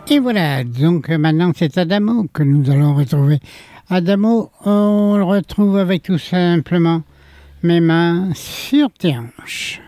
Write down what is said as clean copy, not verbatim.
Et voilà, donc maintenant c'est Adamo que nous allons retrouver. Adamo, on le retrouve avec tout simplement mes mains sur tes hanches.